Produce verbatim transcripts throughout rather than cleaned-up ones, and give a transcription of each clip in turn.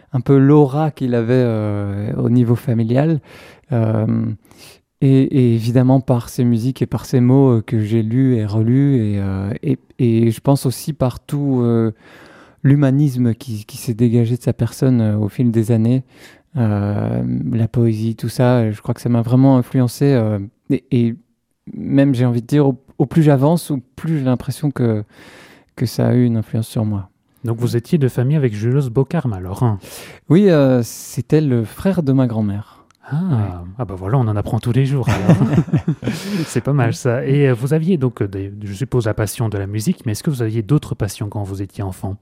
un peu l'aura qu'il avait euh, au niveau familial. Euh, et, et évidemment par ses musiques et par ses mots euh, que j'ai lus et relus. Et, euh, et, et je pense aussi par tout euh, l'humanisme qui, qui s'est dégagé de sa personne euh, au fil des années. Euh, la poésie, tout ça, je crois que ça m'a vraiment influencé. Euh, et, et même, j'ai envie de dire, au, au plus j'avance, au plus j'ai l'impression que, que ça a eu une influence sur moi. Donc vous étiez de famille avec Julos Bocarme alors, hein? Oui, euh, c'était le frère de ma grand-mère. Ah, Ouais. ah bah voilà, on en apprend tous les jours alors. C'est pas mal ça. Et euh, vous aviez donc, euh, des- je suppose, la passion de la musique, mais est-ce que vous aviez d'autres passions quand vous étiez enfant?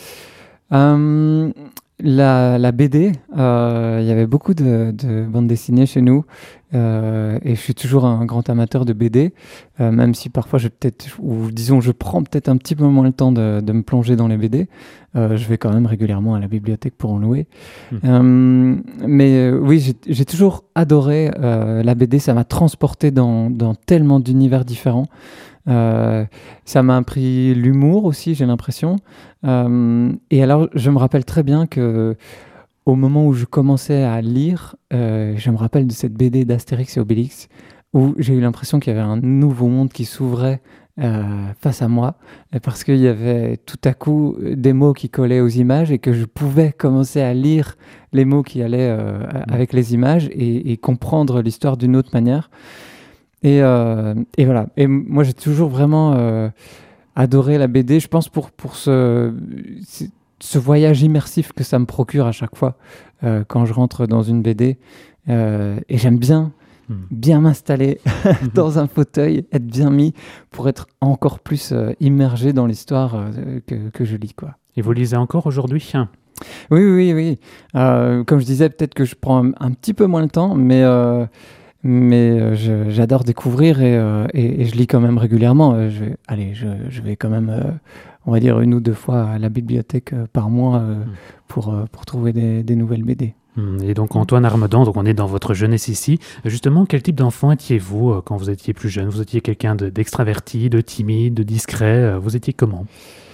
Euh, la, la B D, euh, il y avait beaucoup de, de bandes dessinées chez nous, euh, et je suis toujours un grand amateur de B D, euh, même si parfois je peut-être, ou disons, je prends peut-être un petit peu moins le temps de, de me plonger dans les B D. Euh, je vais quand même régulièrement à la bibliothèque pour en louer. Hmm. Euh, mais euh, oui, j'ai, j'ai toujours adoré euh, la B D. Ça m'a transporté dans, dans tellement d'univers différents. Euh, ça m'a appris l'humour aussi, j'ai l'impression. Euh, et alors, je me rappelle très bien que au moment où je commençais à lire, euh, je me rappelle de cette B D d'Astérix et Obélix, où j'ai eu l'impression qu'il y avait un nouveau monde qui s'ouvrait euh, face à moi, euh, parce qu'il y avait tout à coup euh, des mots qui collaient aux images et que je pouvais commencer à lire les mots qui allaient euh, avec les images et, et comprendre l'histoire d'une autre manière. Et, euh, et voilà. Et m- moi, j'ai toujours vraiment euh, adoré la B D. Je pense pour, pour ce, ce ce voyage immersif que ça me procure à chaque fois euh, quand je rentre dans une B D. Euh, et j'aime bien, Hmm. bien m'installer dans un fauteuil, être bien mis pour être encore plus euh, immergé dans l'histoire euh, que, que je lis, quoi. Et vous lisez encore aujourd'hui? Oui, oui, oui. oui. Euh, comme je disais, peut-être que je prends un, un petit peu moins le temps, mais, euh, mais euh, je- j'adore découvrir et, euh, et- et je lis quand même régulièrement. Euh, je vais, allez, je, je vais quand même, euh, on va dire, une ou deux fois à la bibliothèque euh, par mois euh, Mm. pour, euh, pour trouver des, des nouvelles B D. Hmm. Et donc Antoine Armedan, donc on est dans votre jeunesse ici. Justement, quel type d'enfant étiez-vous euh, quand vous étiez plus jeune? Vous étiez quelqu'un de- d'extraverti, de timide, de discret? euh, Vous étiez comment?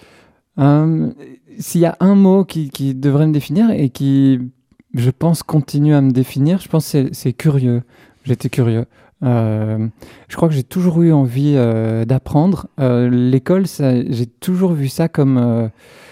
Euh, S'il y a un mot qui, qui devrait me définir et qui, je pense, continue à me définir, je pense que c'est c'est curieux. J'étais curieux. Euh, je crois que j'ai toujours eu envie euh, d'apprendre. Euh, l'école, ça- j'ai toujours vu ça comme euh,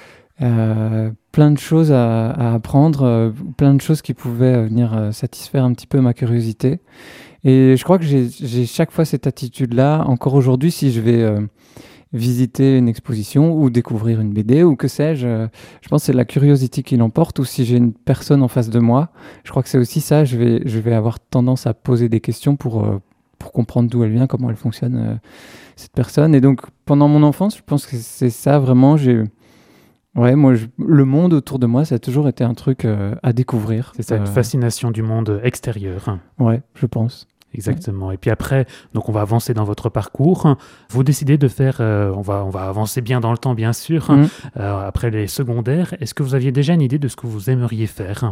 euh, plein de choses à, à apprendre, euh, plein de choses qui pouvaient euh, venir euh, satisfaire un petit peu ma curiosité. Et je crois que j'ai j'ai chaque fois cette attitude-là. Encore aujourd'hui, si je vais euh, visiter une exposition ou découvrir une B D ou que sais-je. euh, Je pense que c'est la curiosité qui l'emporte ou si j'ai une personne en face de moi, je crois que c'est aussi ça, je vais, je vais avoir tendance à poser des questions pour, euh, pour comprendre d'où elle vient, comment elle fonctionne, euh, cette personne. Et donc, pendant mon enfance, je pense que c'est ça vraiment. J'ai, ouais, moi, je- le monde autour de moi, ça a toujours été un truc euh, à découvrir. C'est ça, une Euh, fascination du monde extérieur. Ouais, je pense. Exactement. Et puis après, donc on va avancer dans votre parcours. Vous décidez de faire, euh, on va, on va avancer bien dans le temps, bien sûr. Mm. Euh, après les secondaires, est-ce que vous aviez déjà une idée de ce que vous aimeriez faire?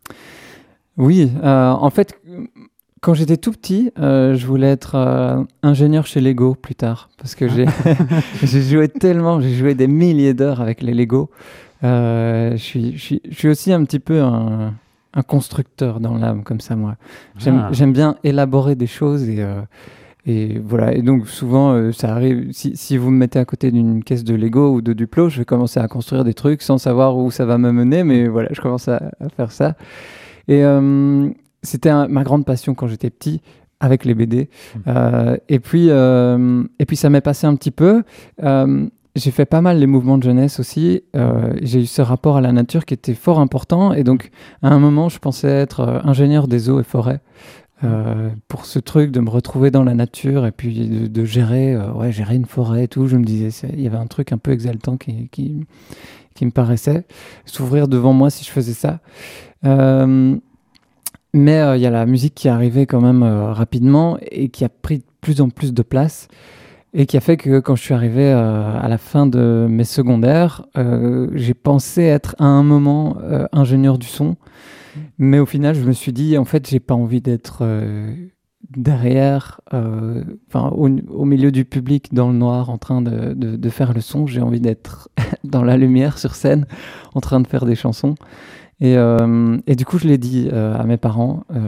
Oui, euh, en fait, quand j'étais tout petit, euh, je voulais être euh, ingénieur chez Lego plus tard, parce que j'ai j'ai joué tellement, j'ai joué des milliers d'heures avec les Lego. Euh, je suis, je suis, je suis aussi un petit peu un, un constructeur dans l'âme, comme ça, moi. J'aime, Ah. j'aime bien élaborer des choses et, euh, et voilà. Et donc souvent, euh, ça arrive. Si, si vous me mettez à côté d'une caisse de Lego ou de Duplo, je vais commencer à construire des trucs sans savoir où ça va me mener, mais voilà, je commence à, à faire ça. Et euh, c'était un- ma grande passion quand j'étais petit, avec les B D. Mm. Euh, et, puis, euh, et puis ça m'est passé un petit peu. Euh, j'ai fait pas mal les mouvements de jeunesse aussi. Euh, j'ai eu ce rapport à la nature qui était fort important. Et donc, à un moment, je pensais être euh, ingénieur des eaux et forêts. Euh, pour ce truc de me retrouver dans la nature et puis de, de gérer, euh, ouais, gérer une forêt et tout. Je me disais, c'est- il y avait un truc un peu exaltant qui, qui, qui me paraissait s'ouvrir devant moi si je faisais ça. Euh, mais euh, il y a la musique qui est arrivée quand même euh, rapidement et qui a pris de plus en plus de place et qui a fait que quand je suis arrivé euh, à la fin de mes secondaires, euh, j'ai pensé être à un moment euh, ingénieur du son, mais au final je me suis dit en fait j'ai pas envie d'être euh, derrière, euh, enfin au, au milieu du public dans le noir en train de, de, de faire le son. J'ai envie d'être dans la lumière sur scène en train de faire des chansons. Et, euh, et du coup, je l'ai dit euh, à mes parents. Euh,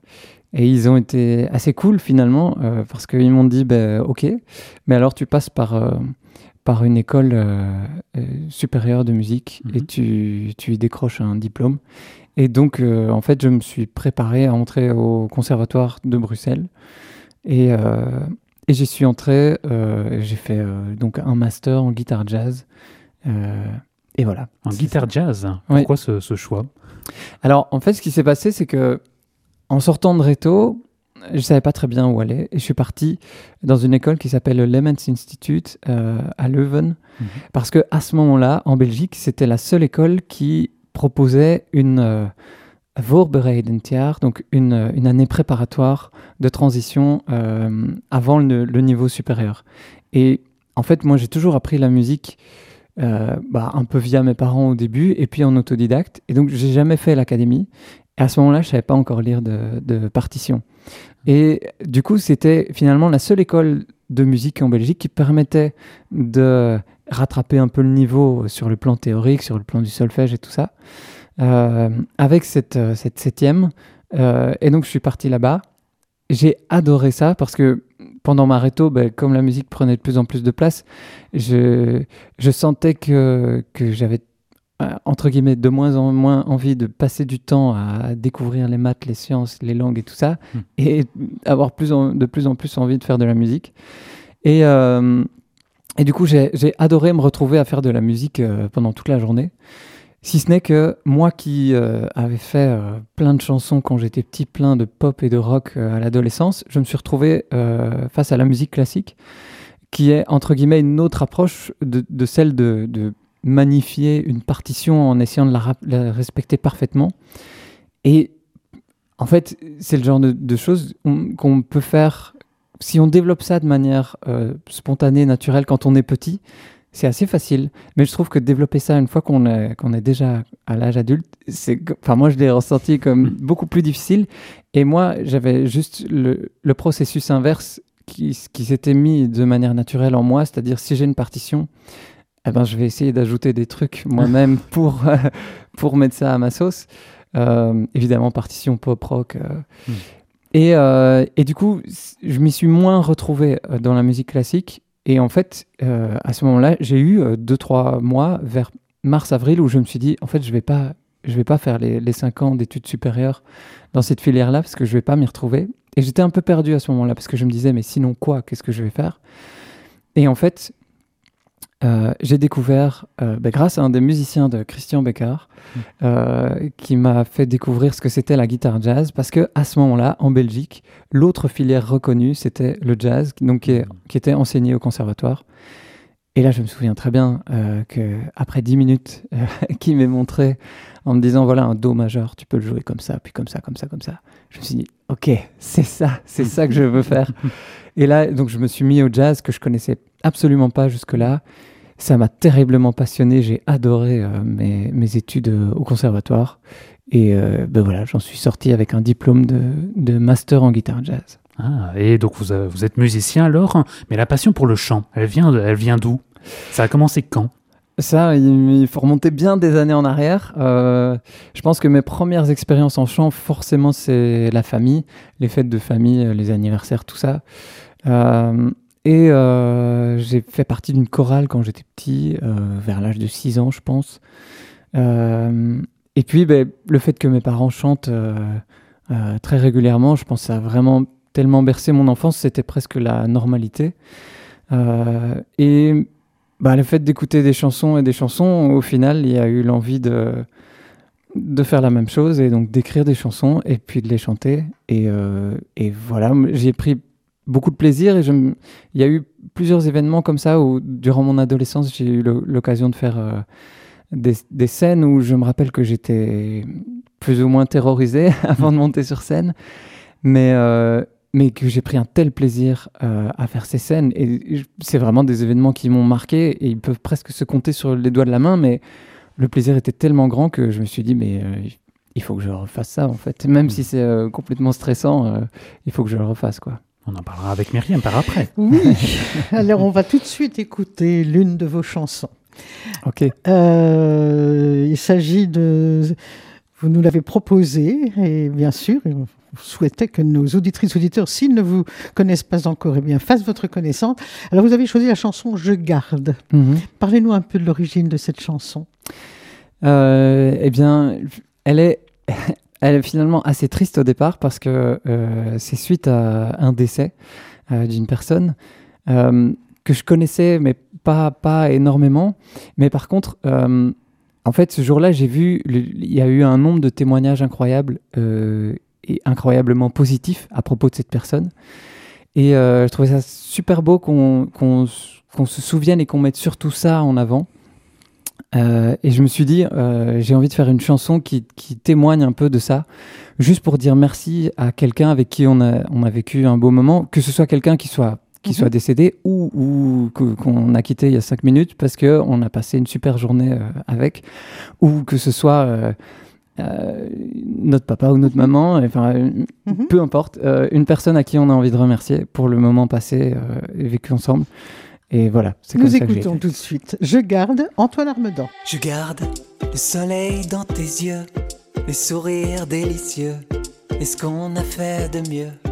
et ils ont été assez cool finalement, euh, parce qu'ils m'ont dit, ben, ok, mais alors tu passes par, euh, par une école euh, euh, supérieure de musique Mhm. et tu, tu y décroches un diplôme. Et donc, euh, en fait, je me suis préparé à entrer au conservatoire de Bruxelles. Et, euh, et j'y suis entré. Euh, j'ai fait euh, donc un master en guitare jazz. Euh, et voilà. En C'est guitare ça. jazz, Oui. pourquoi ce, ce choix? Alors, en fait, ce qui s'est passé, c'est que en sortant de Réto, je savais pas très bien où aller. Et je suis parti dans une école qui s'appelle le Lemmens Institute euh, à Leuven. Mhm. Parce que à ce moment-là, en Belgique, c'était la seule école qui proposait une euh, voorbereidend jaar, donc une, une année préparatoire de transition euh, avant le, le niveau supérieur. Et en fait, moi, j'ai toujours appris la musique euh, bah, un peu via mes parents au début, et puis en autodidacte. Et donc, j'ai jamais fait l'académie. Et à ce moment-là, je savais pas encore lire de, de partition. Et du coup, c'était finalement la seule école de musique en Belgique qui permettait de rattraper un peu le niveau sur le plan théorique, sur le plan du solfège et tout ça, euh, avec cette, euh, cette septième. Euh, et donc, je suis parti là-bas. J'ai adoré ça parce que pendant ma réto, ben, comme la musique prenait de plus en plus de place, je, je sentais que, que j'avais, euh, entre guillemets, de moins en moins envie de passer du temps à découvrir les maths, les sciences, les langues et tout ça, Mm. et avoir plus en- de plus en plus envie de faire de la musique. Et, euh, et du coup, j'ai, j'ai adoré me retrouver à faire de la musique euh, pendant toute la journée. Si ce n'est que moi qui euh, avais fait euh, plein de chansons quand j'étais petit, plein de pop et de rock euh, à l'adolescence, je me suis retrouvé euh, face à la musique classique, qui est entre guillemets une autre approche de, de celle de, de magnifier une partition en essayant de la, rap- la respecter parfaitement. Et en fait, c'est le genre de, de choses on- qu'on peut faire si on développe ça de manière euh, spontanée, naturelle quand on est petit. C'est assez facile, mais je trouve que développer ça une fois qu'on est, qu'on est déjà à l'âge adulte, c'est, enfin moi je l'ai ressenti comme beaucoup plus difficile. Et moi j'avais juste le, le processus inverse qui, qui s'était mis de manière naturelle en moi, c'est-à-dire si j'ai une partition, eh ben, je vais essayer d'ajouter des trucs moi-même pour, euh, pour mettre ça à ma sauce. Euh, évidemment partition pop rock. Euh. Mm. Et, euh, et du coup, je m'y suis moins retrouvé euh, dans la musique classique. Et en fait, euh, à ce moment-là, j'ai eu euh, deux, trois mois vers mars-avril où je me suis dit, en fait, je vais pas, je vais pas faire les, les cinq ans d'études supérieures dans cette filière-là parce que je vais pas m'y retrouver. Et j'étais un peu perdu à ce moment-là parce que je me disais, mais sinon quoi, qu'est-ce que je vais faire? Et en fait, euh, j'ai découvert, euh, bah, grâce à un des musiciens de Christian Beckard, euh, qui m'a fait découvrir ce que c'était la guitare jazz, parce que à ce moment-là, en Belgique, l'autre filière reconnue, c'était le jazz, donc qui, est- qui était enseigné au conservatoire. Et là, je me souviens très bien euh, qu'après dix minutes, euh, qu'il m'ait montré en me disant, voilà, un do majeur, tu peux le jouer comme ça, puis comme ça, comme ça, comme ça. Je me suis dit, ok, c'est ça, c'est ça que je veux faire. Et là, donc, je me suis mis au jazz que je connaissais absolument pas jusque-là. Ça m'a terriblement passionné, j'ai adoré euh, mes, mes études euh, au conservatoire. Et euh, ben voilà, j'en suis sorti avec un diplôme de, de master en guitare jazz. Ah, et donc vous, euh, vous êtes musicien alors, mais la passion pour le chant, elle vient, de- elle vient d'où? Ça a commencé quand? Ça, il, il faut remonter bien des années en arrière. Euh, je pense que mes premières expériences en chant, forcément, c'est la famille, les fêtes de famille, les anniversaires, tout ça. Euh, et euh, j'ai fait partie d'une chorale quand j'étais petit, euh, vers l'âge de six ans, je pense. Euh, et puis, ben, le fait que mes parents chantent euh, euh, très régulièrement, je pense que ça a vraiment tellement bercé mon enfance, c'était presque la normalité. Euh, et bah, le fait d'écouter des chansons et des chansons, au final, il y a eu l'envie de, de faire la même chose et donc d'écrire des chansons et puis de les chanter. Et, euh, et voilà, j'ai pris beaucoup de plaisir et je m- il y a eu plusieurs événements comme ça où, durant mon adolescence, j'ai eu le- l'occasion de faire euh, des, des scènes où je me rappelle que j'étais plus ou moins terrorisé avant de monter sur scène. Mais, euh, mais que j'ai pris un tel plaisir euh, à faire ces scènes. Et je- c'est vraiment des événements qui m'ont marqué et ils peuvent presque se compter sur les doigts de la main, mais le plaisir était tellement grand que je me suis dit, mais euh, il faut que je refasse ça, en fait. Même si c'est euh, complètement stressant, euh, il faut que je le refasse, quoi. On en parlera avec Myriam par après. Oui, alors on va tout de suite écouter l'une de vos chansons. Ok. Euh, il s'agit de vous nous l'avez proposé et bien sûr, on souhaitait que nos auditrices, auditeurs, s'ils ne vous connaissent pas encore, eh bien, fassent votre connaissance. Alors, vous avez choisi la chanson « Je garde ». Mhm. Parlez-nous un peu de l'origine de cette chanson. Euh, eh bien, elle est, elle est finalement assez triste au départ parce que euh, c'est suite à un décès euh, d'une personne euh, que je connaissais, mais pas, pas énormément. Mais par contre, euh, en fait, ce jour-là, j'ai vu, le- il y a eu un nombre de témoignages incroyables euh, et incroyablement positifs à propos de cette personne. Et euh, je trouvais ça super beau qu'on, qu'on, s- qu'on se souvienne et qu'on mette surtout ça en avant. Euh, et je me suis dit, euh, j'ai envie de faire une chanson qui, qui témoigne un peu de ça, juste pour dire merci à quelqu'un avec qui on a, on a vécu un beau moment, que ce soit quelqu'un qui soit, qui Mhm. soit décédé ou, ou que- qu'on a quitté il y a cinq minutes parce qu'on a passé une super journée euh, avec, ou que ce soit euh, euh, notre papa ou notre maman, enfin, euh, Mhm. peu importe, euh, une personne à qui on a envie de remercier pour le moment passé euh, et vécu ensemble. Et voilà, c'est comme Nous ça que je l'ai écoutons fait. tout de suite « Je garde » Antoine Armedan. Je garde le soleil dans tes yeux, les sourires délicieux, et ce qu'on a fait de mieux